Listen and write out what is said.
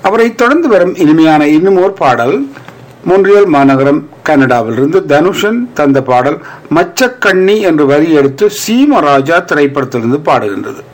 அவரை தொடர்ந்து வரும் இனிமையான இன்னும் ஒரு பாடல் மோன்ட்ரியல் மாநகரம் கனடாவிலிருந்து தனுஷன் தந்த பாடல் மச்சக்கண்ணி என்று வரி எடுத்து சீமராஜா திரைப்படத்திலிருந்து பாடுகின்றது.